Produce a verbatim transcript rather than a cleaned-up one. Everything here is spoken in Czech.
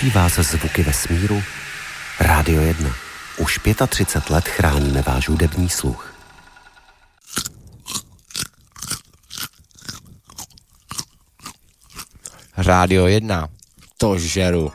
Těší vás zvuky vesmíru? Rádio jedna. Už třicet pět let chráníme váš hudební sluch. Rádio jedna. To žeru.